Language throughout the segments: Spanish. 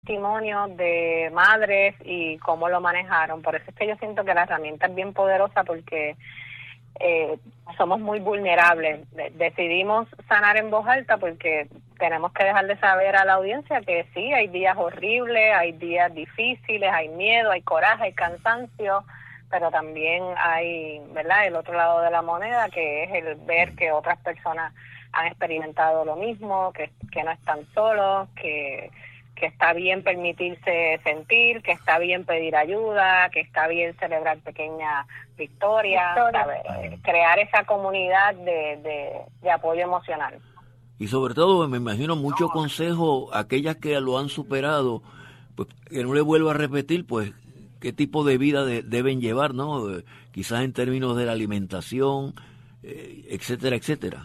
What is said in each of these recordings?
testimonios de madres y cómo lo manejaron. Por eso es que yo siento que la herramienta es bien poderosa, porque somos muy vulnerables. Decidimos sanar en voz alta porque tenemos que dejar de saber a la audiencia que sí, hay días horribles, hay días difíciles, hay miedo, hay coraje, hay cansancio, pero también hay, ¿verdad?, el otro lado de la moneda, que es el ver que otras personas han experimentado lo mismo, que no están solos, que está bien permitirse sentir, que está bien pedir ayuda, que está bien celebrar pequeñas victorias, crear esa comunidad de apoyo emocional. Y sobre todo, me imagino, mucho consejo a aquellas que lo han superado, pues que no le vuelva a repetir, pues, qué tipo de vida deben llevar, ¿no? Quizás en términos de la alimentación, etcétera, etcétera.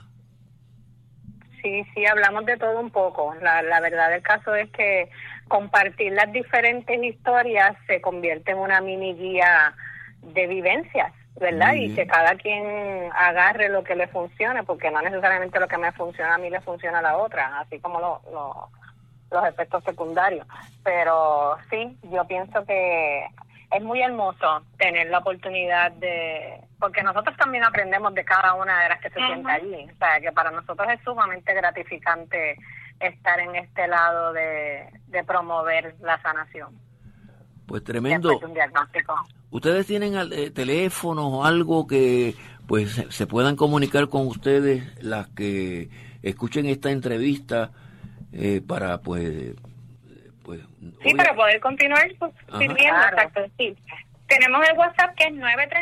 Sí, hablamos de todo un poco. La verdad del caso es que compartir las diferentes historias se convierte en una mini guía de vivencias, ¿verdad? Y que cada quien agarre lo que le funcione, porque no necesariamente lo que me funciona a mí le funciona a la otra, así como los efectos secundarios. Pero sí, yo pienso que es muy hermoso tener la oportunidad porque nosotros también aprendemos de cada una de las que se sienta allí. O sea, que para nosotros es sumamente gratificante estar en este lado de promover la sanación. Pues tremendo. Un diagnóstico. ¿Ustedes tienen teléfonos o algo que pues se puedan comunicar con ustedes, las que escuchen esta entrevista, para pues sí, para poder continuar sirviendo? Claro. Exacto, sí. Tenemos el WhatsApp, que es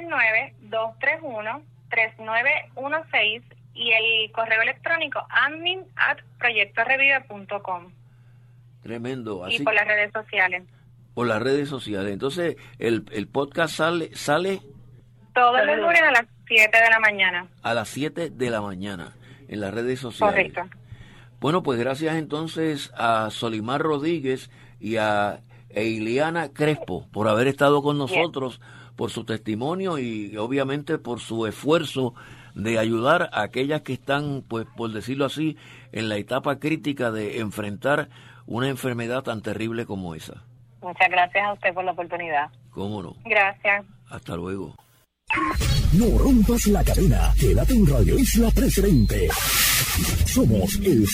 939-231-3916, y el correo electrónico admin@proyectorevive.com. Tremendo. Así, y por las redes sociales. Por las redes sociales. Entonces, el podcast sale todos los lunes a las 7 de la mañana. A las 7 de la mañana, en las redes sociales. Correcto. Bueno, pues gracias entonces a Solimar Rodríguez y a Eiliana Crespo por haber estado con nosotros, por su testimonio y obviamente por su esfuerzo de ayudar a aquellas que están, pues por decirlo así, en la etapa crítica de enfrentar una enfermedad tan terrible como esa. Muchas gracias a usted por la oportunidad. ¿Cómo no? Gracias. Hasta luego. No rompas la cadena. Quédate en Radio Isla 1320. Somos el